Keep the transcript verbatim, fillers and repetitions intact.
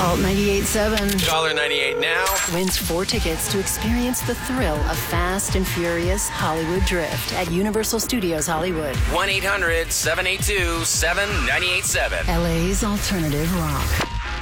Alt ninety-eight seven one ninety-eight now. wins four tickets to experience the thrill of Fast and Furious Hollywood Drift at Universal Studios Hollywood. one eight hundred seven eight two seven nine eight seven. L A's alternative rock.